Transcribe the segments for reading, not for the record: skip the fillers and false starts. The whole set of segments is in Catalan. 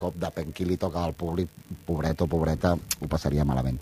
cop depèn qui li toca al públic, pobret o pobreta, ho passaria malament.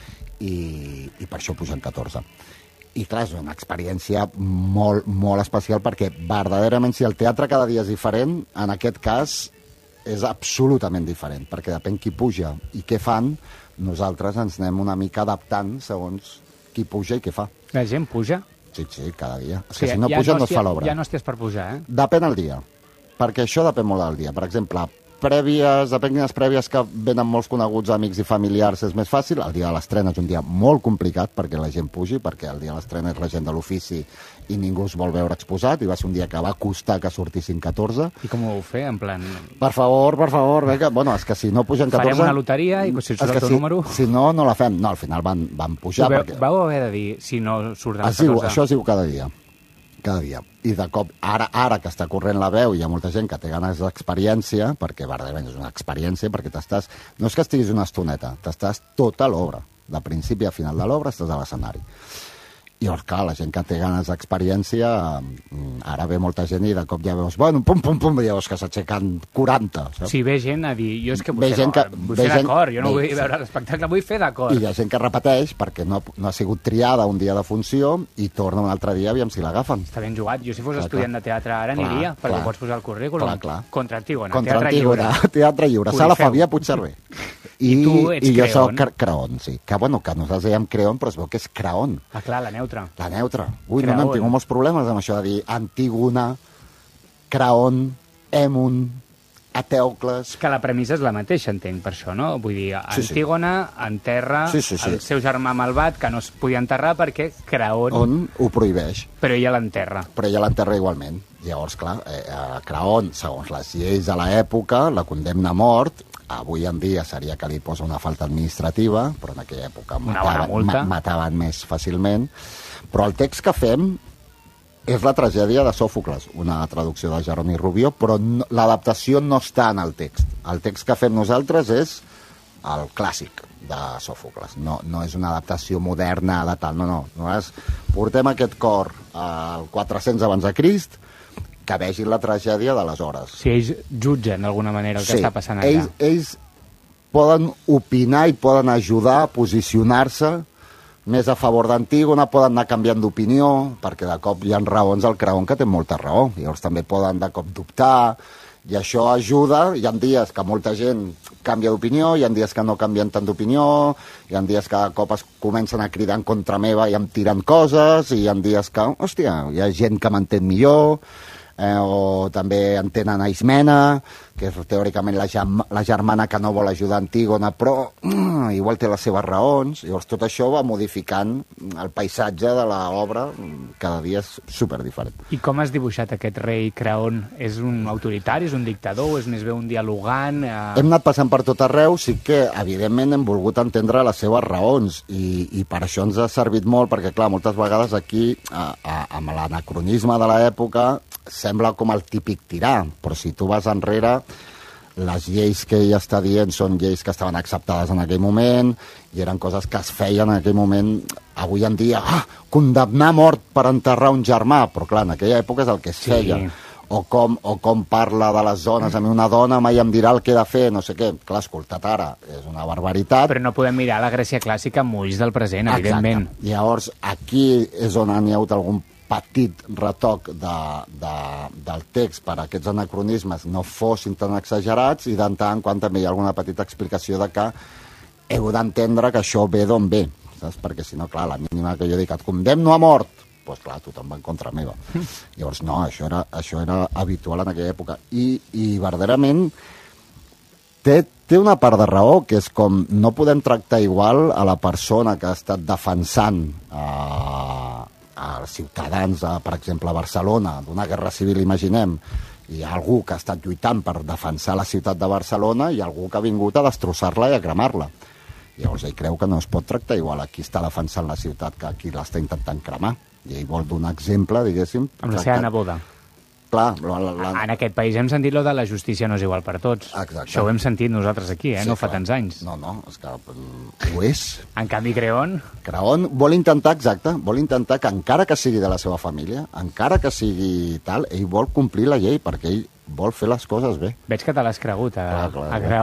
I per això pugen 14. I clar, és una experiència molt, molt especial perquè verdaderament si el teatre cada dia és diferent, en aquest cas és absolutament diferent, perquè depèn qui puja i què fan, nosaltres ens anem una mica adaptant segons qui puja i què fa. La gent puja? Sí, cada dia. És que si no puja no es fa l'obra. Ja no estigues per pujar, eh? Depèn el dia, perquè això depèn molt del dia. Per exemple, prèvies, depèn quines prèvies que venen molts coneguts amics i familiars és més fàcil. El dia de l'estrena és un dia molt complicat perquè la gent pugi, perquè el dia de l'estrena és la gent de l'ofici i ningú es vol veure exposat, i va ser un dia que va costar que sortissin 14. I com ho vau fer, en plan... Per favor, vinga. Bueno, és que si no pugen 14... Farem una loteria i si surt el teu número... Si no, no la fem. No, al final van pujar perquè... Vau haver de dir si no surt el 14? Això es diu cada dia. Cada dia. I de cop, ara que està corrent la veu, hi ha molta gent que té ganes d'experiència, perquè verdaderament és una experiència, perquè t'estàs... No és que estiguis una estoneta, t'estàs tota l'obra. De principi a final de l'obra estàs a l'escenari. I llavors, clar, la gent que té ganes d'experiència, ara ve molta gent i de cop ja veus, bueno, pum, i llavors que s'aixequen 40. Saps? Sí, ve gent a dir, jo és que vull fer d'acord, jo no vull veure l'espectacle, vull fer d'acord. I hi ha gent que repeteix perquè no ha sigut triada un dia de funció i torna un altre dia, aviam si l'agafen. Està ben jugat. Jo si fos estudiant de teatre ara aniria, perquè pots posar el currículum. Clar. Contra Antígona, teatre lliure. Sala Fabià Puigcerver. I tu ets jo soc Creon. Sí. Que nosaltres dèiem Creon, però es veu que és Creon. Ah, clar, la neutra. La neutra. Ui, no hem tingut molts problemes amb això de dir Antígona, Creon, Èmon, Atèocles... Que la premissa és la mateixa, entenc, per això, no? Vull dir, Antígona enterra el seu germà malvat, que no es podia enterrar perquè Creon ho prohibeix. Però ella l'enterra. Però ella l'enterra igualment. Llavors, clar, Creon, segons les lleis de l'època, la condemna a mort. Avui en dia seria que li posa una falta administrativa, però en aquella època mataven més fàcilment. Però el text que fem és la tragèdia de Sòfocles, una traducció de Jeroni Rubió, però l'adaptació no està en el text. El text que fem nosaltres és el clàssic de Sòfocles. No és una adaptació moderna de tal, no. Portem aquest cor al 400 abans de Crist, que vegin la tragèdia d'aleshores. Si ells jutgen d'alguna manera el que està passant allà. Ells poden opinar i poden ajudar a posicionar-se més a favor d'Antígona, poden anar canviant d'opinió, perquè de cop hi ha raons al Creon que té molta raó. Llavors també poden de cop dubtar, i això ajuda. Hi ha dies que molta gent canvia d'opinió, hi ha dies que no canvien tant d'opinió, hi ha dies que de cop es comencen a cridar en contra meva i em tiren coses, i hi ha dies que, hòstia, hi ha gent que m'entén millor, o també entenen a Ismena, que és teòricament la germana que no vol ajudar Antígona, però igual té les seves raons. Llavors tot això va modificant el paisatge de l'obra, cada dia és superdiferent. I com has dibuixat aquest rei Creon? És un autoritari, és un dictador, és més bé un dialogant? Hem anat passant per tot arreu, sí que evidentment hem volgut entendre les seves raons, i per això ens ha servit molt, perquè clar, moltes vegades aquí, amb l'anacronisme de l'època, sembla com el típic tirà, però si tu vas enrere, les lleis que ell està dient són lleis que estaven acceptades en aquell moment i eren coses que es feien en aquell moment. Avui en dia, condemnar a mort per enterrar un germà, però clar, en aquella època és el que es feia. O com parla de les dones, a mi una dona mai em dirà el que he de fer, no sé què. Clar, escoltat ara, és una barbaritat. Però no podem mirar la Grècia clàssica amb ulls del present, evidentment. Llavors, aquí és on hi ha hagut algun petit retoc del text per a aquests anacronismes no fossin tan exagerats, i de tant en quant també hi ha alguna petita explicació de que heu d'entendre que això ve d'on ve, saps? Perquè si no, clar, la mínima que jo dic et condemno a mort, doncs clar, tothom va en contra meva. Llavors no, això era habitual en aquella època, i verdaderament té una part de raó, que és com no podem tractar igual a la persona que ha estat defensant als ciutadans, per exemple, a Barcelona, d'una guerra civil, imaginem, hi ha algú que ha estat lluitant per defensar la ciutat de Barcelona i algú que ha vingut a destrossar-la i a cremar-la. Llavors ell creu que no es pot tractar igual a qui està defensant la ciutat que a qui l'està intentant cremar. I ell vol donar exemple, diguéssim... Amb la seva neboda. Clar, en aquest país hem sentit lo de la justícia no és igual per tots. Exacte. Això ho hem sentit nosaltres aquí, no fa tants anys. No, és que ho és. En canvi, Creon vol intentar, vol intentar que encara que sigui de la seva família, encara que sigui tal, ell vol complir la llei, perquè ell vol fer les coses bé. Veig que te l'has cregut, a Creon.